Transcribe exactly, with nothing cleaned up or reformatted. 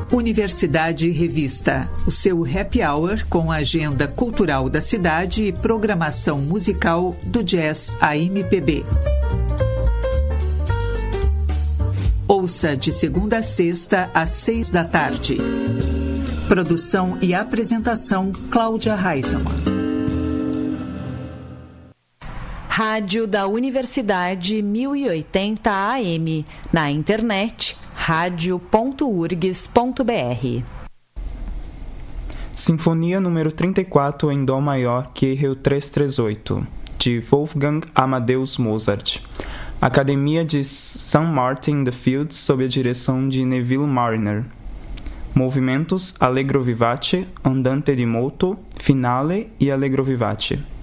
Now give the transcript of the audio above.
Universidade Revista, o seu happy hour com a agenda cultural da cidade e programação musical do jazz a M P B. Ouça de segunda a sexta, às seis da tarde. Produção e apresentação, Cláudia Reiselmann. Rádio da Universidade mil e oitenta A M. Na internet, rádio ponto urgs ponto br. Sinfonia número trinta e quatro em Dó maior, Querel trezentos e trinta e oito, de Wolfgang Amadeus Mozart. Academia de Saint Martin in the Fields, sob a direção de Neville Marriner. Movimentos Allegro vivace, Andante di moto, Finale e Allegro vivace.